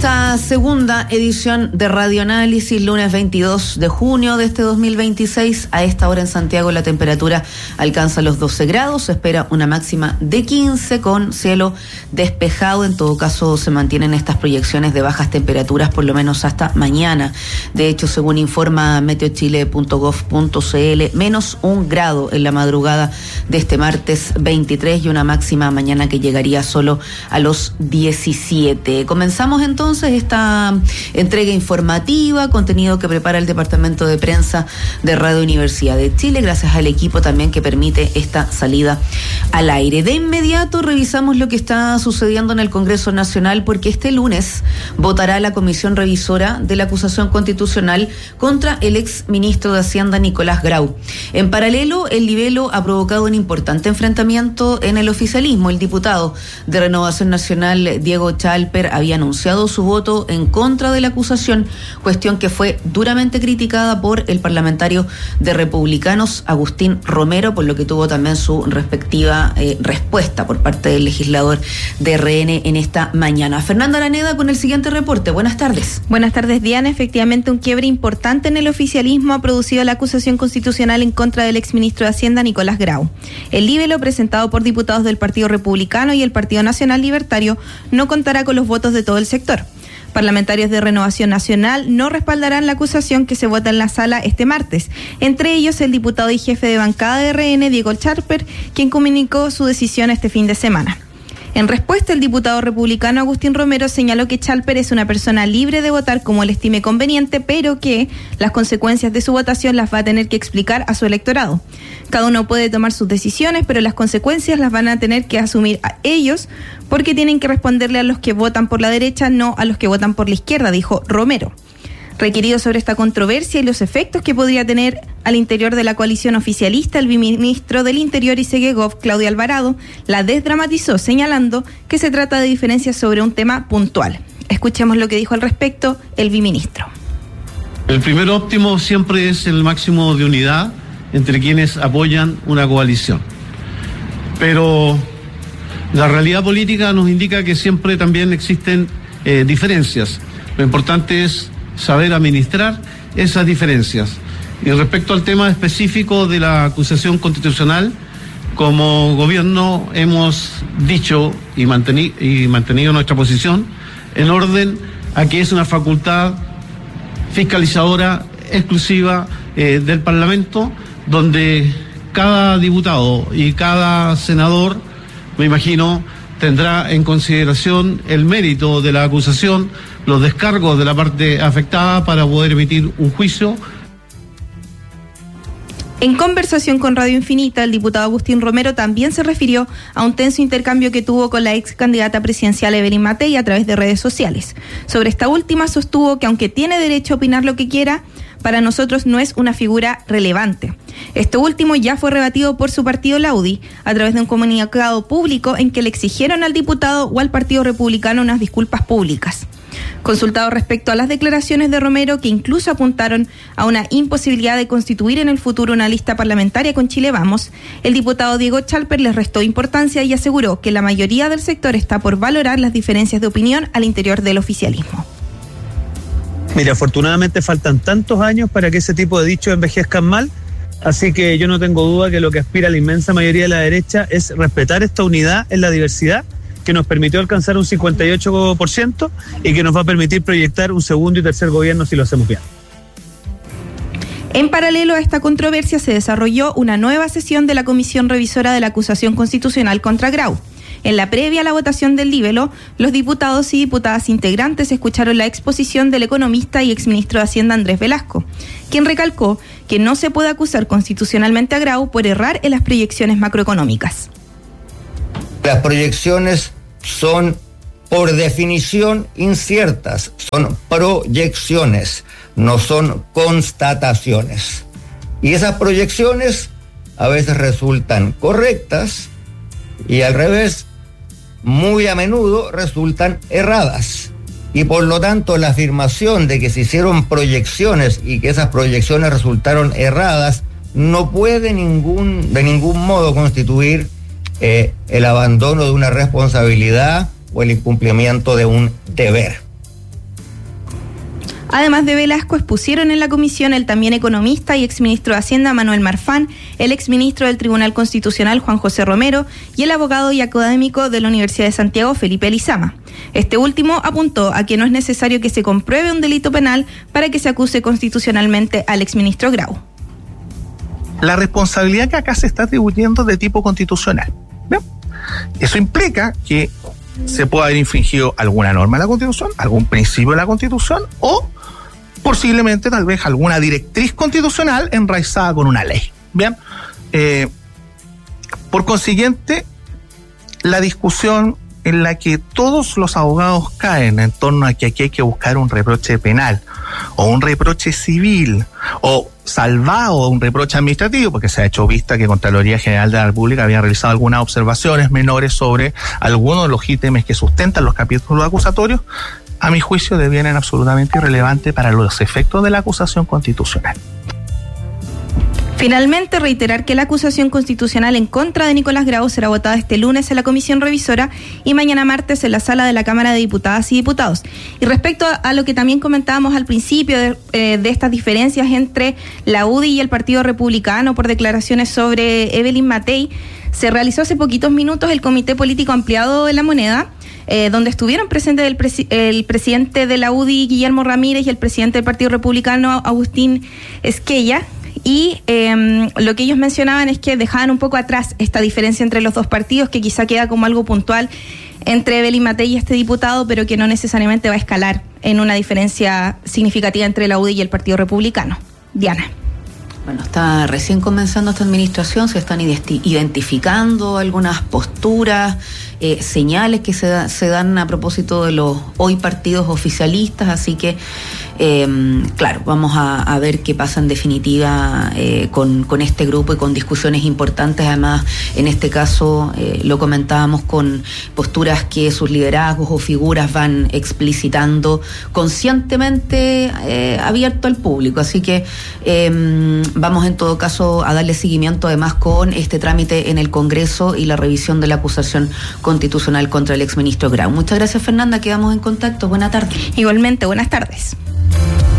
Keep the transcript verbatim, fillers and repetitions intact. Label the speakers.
Speaker 1: esta segunda edición de Radioanálisis, lunes veintidós de junio de este dos mil veintiséis. A esta hora en Santiago la temperatura alcanza los doce grados, se espera una máxima de quince con cielo despejado. En todo caso se mantienen estas proyecciones de bajas temperaturas por lo menos hasta mañana. De hecho, según informa meteochile punto gov punto cl, menos un grado en la madrugada de este martes veintitrés y una máxima mañana que llegaría solo a los diecisiete. Comenzamos en Entonces, esta entrega informativa, contenido que prepara el Departamento de Prensa de Radio Universidad de Chile, gracias al equipo también que permite esta salida al aire. De inmediato revisamos lo que está sucediendo en el Congreso Nacional, porque este lunes votará la Comisión Revisora de la acusación constitucional contra el ex ministro de Hacienda, Nicolás Grau. En paralelo, el libelo ha provocado un importante enfrentamiento en el oficialismo. El diputado de Renovación Nacional, Diego Chalper, había anunciado su voto en contra de la acusación, cuestión que fue duramente criticada por el parlamentario de Republicanos, Agustín Romero, por lo que tuvo también su respectiva eh, respuesta por parte del legislador de R N en esta mañana. Fernanda Araneda con el siguiente reporte. Buenas tardes.
Speaker 2: Buenas tardes, Diana. Efectivamente, un quiebre importante en el oficialismo ha producido la acusación constitucional en contra del exministro de Hacienda, Nicolás Grau. El libelo, presentado por diputados del Partido Republicano y el Partido Nacional Libertario, no contará con los votos de todo el sector. Parlamentarios de Renovación Nacional no respaldarán la acusación que se vota en la sala este martes, entre ellos el diputado y jefe de bancada de R N, Diego Chalper, quien comunicó su decisión este fin de semana. En respuesta, el diputado republicano Agustín Romero señaló que Chalper es una persona libre de votar como él estime conveniente, pero que las consecuencias de su votación las va a tener que explicar a su electorado. Cada uno puede tomar sus decisiones, pero las consecuencias las van a tener que asumir a ellos, porque tienen que responderle a los que votan por la derecha, no a los que votan por la izquierda, dijo Romero. Requerido sobre esta controversia y los efectos que podría tener al interior de la coalición oficialista, el viceministro del Interior y Segegov, Claudio Alvarado, la desdramatizó, señalando que se trata de diferencias sobre un tema puntual. Escuchemos lo que dijo al respecto el viceministro.
Speaker 3: El primer óptimo siempre es el máximo de unidad entre quienes apoyan una coalición. Pero la realidad política nos indica que siempre también existen eh, diferencias. Lo importante es saber administrar esas diferencias. Y respecto al tema específico de la acusación constitucional, como gobierno hemos dicho y, manteni- y mantenido nuestra posición en orden a que es una facultad fiscalizadora exclusiva eh, del Parlamento, donde cada diputado y cada senador, me imagino, tendrá en consideración el mérito de la acusación, los descargos de la parte afectada para poder emitir un juicio.
Speaker 2: En conversación con Radio Infinita, el diputado Agustín Romero también se refirió a un tenso intercambio que tuvo con la ex candidata presidencial Evelyn Matei a través de redes sociales. Sobre esta última sostuvo que aunque tiene derecho a opinar lo que quiera, para nosotros no es una figura relevante. Esto último ya fue rebatido por su partido, la U D I, a través de un comunicado público en que le exigieron al diputado o al Partido Republicano unas disculpas públicas. Consultado respecto a las declaraciones de Romero, que incluso apuntaron a una imposibilidad de constituir en el futuro una lista parlamentaria con Chile Vamos, el diputado Diego Chalper les restó importancia y aseguró que la mayoría del sector está por valorar las diferencias de opinión al interior del oficialismo.
Speaker 4: Mira, afortunadamente faltan tantos años para que ese tipo de dichos envejezcan mal, así que yo no tengo duda que lo que aspira la inmensa mayoría de la derecha es respetar esta unidad en la diversidad que nos permitió alcanzar un cincuenta y ocho por ciento y que nos va a permitir proyectar un segundo y tercer gobierno si lo hacemos bien.
Speaker 2: En paralelo a esta controversia se desarrolló una nueva sesión de la Comisión Revisora de la Acusación Constitucional contra Grau. En la previa a la votación del libelo, los diputados y diputadas integrantes escucharon la exposición del economista y exministro de Hacienda Andrés Velasco, quien recalcó que no se puede acusar constitucionalmente a Grau por errar en las proyecciones macroeconómicas.
Speaker 5: Las proyecciones son, por definición, inciertas, son proyecciones, no son constataciones. Y esas proyecciones a veces resultan correctas y al revés, muy a menudo resultan erradas. Y por lo tanto, la afirmación de que se hicieron proyecciones y que esas proyecciones resultaron erradas no puede ningún, de ningún modo constituir eh, el abandono de una responsabilidad o el incumplimiento de un deber.
Speaker 2: Además de Velasco, expusieron en la comisión el también economista y exministro de Hacienda Manuel Marfán, el exministro del Tribunal Constitucional Juan José Romero y el abogado y académico de la Universidad de Santiago Felipe Lizama. Este último apuntó a que no es necesario que se compruebe un delito penal para que se acuse constitucionalmente al exministro Grau.
Speaker 6: La responsabilidad que acá se está atribuyendo es de tipo constitucional. ¿Bien? Eso implica que se puede haber infringido alguna norma de la Constitución, algún principio de la Constitución o posiblemente tal vez alguna directriz constitucional enraizada con una ley. Bien, eh, por consiguiente, la discusión en la que todos los abogados caen en torno a que aquí hay que buscar un reproche penal o un reproche civil o salvado un reproche administrativo, porque se ha hecho vista que Contraloría General de la República había realizado algunas observaciones menores sobre algunos de los ítems que sustentan los capítulos acusatorios, a mi juicio devienen absolutamente irrelevantes para los efectos de la acusación constitucional.
Speaker 2: Finalmente, reiterar que la acusación constitucional en contra de Nicolás Grau será votada este lunes en la Comisión Revisora y mañana martes en la sala de la Cámara de Diputadas y Diputados. Y respecto a lo que también comentábamos al principio de, eh, de estas diferencias entre la U D I y el Partido Republicano por declaraciones sobre Evelyn Matei, se realizó hace poquitos minutos el Comité Político Ampliado de la Moneda, eh, donde estuvieron presentes el, presi- el presidente de la U D I, Guillermo Ramírez, y el presidente del Partido Republicano, Agustín Esquella. Y eh, lo que ellos mencionaban es que dejaban un poco atrás esta diferencia entre los dos partidos, que quizá queda como algo puntual entre Evelyn Matei y este diputado, pero que no necesariamente va a escalar en una diferencia significativa entre la U D I y el Partido Republicano. Diana.
Speaker 1: Bueno, está recién comenzando esta administración, se están identificando algunas posturas, eh, señales que se, da, se dan a propósito de los hoy partidos oficialistas, así que, eh, claro, vamos a, a ver qué pasa en definitiva eh, con, con este grupo y con discusiones importantes. Además, en este caso, eh, lo comentábamos con posturas que sus liderazgos o figuras van explicitando conscientemente eh, abierto al público, así que eh, vamos en todo caso a darle seguimiento además con este trámite en el Congreso y la revisión de la acusación constitucional contra el exministro Grau. Muchas gracias, Fernanda, quedamos en contacto. Buena tarde.
Speaker 2: Igualmente, buenas tardes.